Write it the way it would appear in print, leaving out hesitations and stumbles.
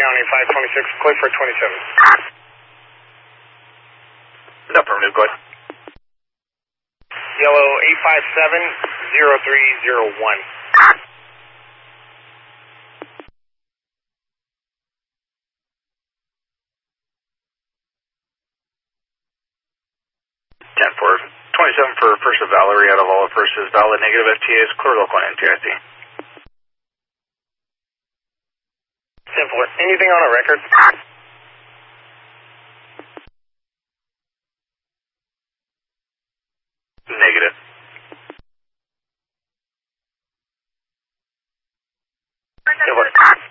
County 526, clear for 27. Affirmative, go ahead. Yellow 857-0301. 27 for First of Valerie out of all of First is valid, negative FTA is clear local NTIC. Simple. Anything on a record? Negative. Simple.